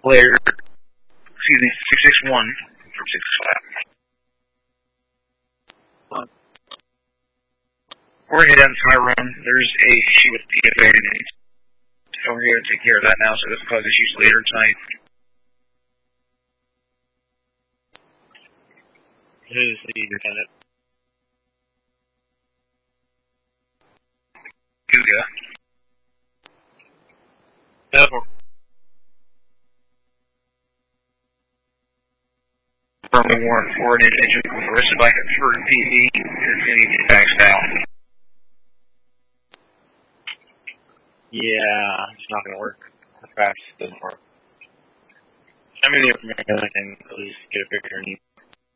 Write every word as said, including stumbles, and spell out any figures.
Player, excuse me, six six one from six five. We're gonna head down to Tyrone. There's a issue with P F A, so we're gonna take care of that now, so it doesn't cause issues later tonight. Who's the lieutenant? Guga. No. Confirming warrant for an individual who was arrested by Pittsburgh P D. It's going to get faxed out. Yeah, it's not going to work. The fax doesn't work. I mean, the information I can at least get a picture and